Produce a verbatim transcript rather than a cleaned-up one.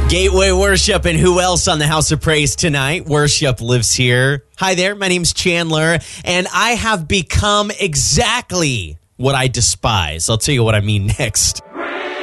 Gateway Worship, and who else on the House of Praise tonight? Worship lives here. Hi there, my name's Chandler, and I have become exactly what I despise. I'll tell you what I mean next.